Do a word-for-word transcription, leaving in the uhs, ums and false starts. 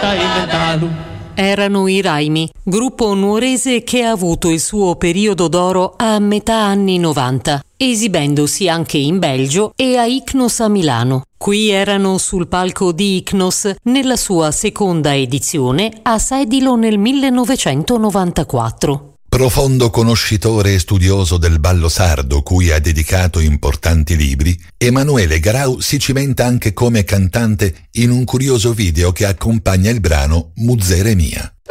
stai inventando. Erano i Raimi, gruppo nuorese che ha avuto il suo periodo d'oro a metà anni novanta, esibendosi anche in Belgio e a Icnos a Milano. Qui erano sul palco di Icnos nella sua seconda edizione a Sedilo nel millenovecentonovantaquattro. Profondo conoscitore e studioso del ballo sardo, cui ha dedicato importanti libri, Emanuele Garau si cimenta anche come cantante in un curioso video che accompagna il brano Muzere Mia.